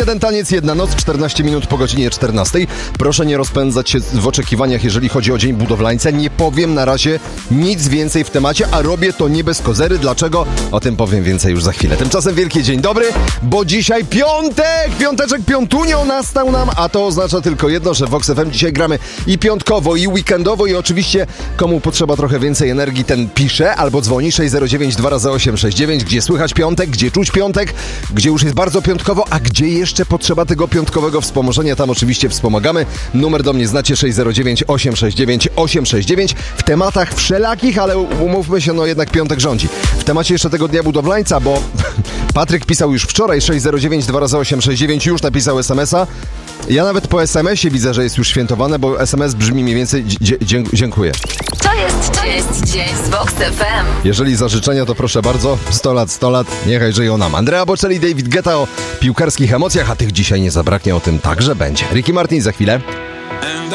Jeden taniec, jedna noc, 14 minut po godzinie 14. Proszę nie rozpędzać się w oczekiwaniach, jeżeli chodzi o Dzień Budowlańca. Nie powiem na razie nic więcej w temacie, a robię to nie bez kozery. Dlaczego? O tym powiem więcej już za chwilę. Tymczasem wielki dzień dobry, bo dzisiaj piątek! Piąteczek, piątunio nastał nam, a to oznacza tylko jedno, że w Vox FM dzisiaj gramy i piątkowo, i weekendowo, i oczywiście komu potrzeba trochę więcej energii, ten pisze albo dzwoni 609 22869, gdzie słychać piątek, gdzie czuć piątek, gdzie już jest bardzo piątkowo, a gdzie jeszcze potrzeba tego piątkowego wspomożenia, tam oczywiście wspomagamy. Numer do mnie znacie 609 869 869. W tematach wszelakich, ale umówmy się, no jednak piątek rządzi. W temacie jeszcze tego Dnia Budowlańca, bo Patryk pisał już wczoraj 609 22869, już napisał SMS-a. Ja nawet po SMS-ie widzę, że jest już świętowane, bo SMS brzmi mniej więcej dziękuję. To jest dzień z Vox FM. Jeżeli za życzenia, to proszę bardzo, 100 lat, niechaj żyją nam. Andrea Bocelli, David Guetta o piłkarskich emocjach, a tych dzisiaj nie zabraknie, o tym także będzie. Ricky Martin za chwilę. And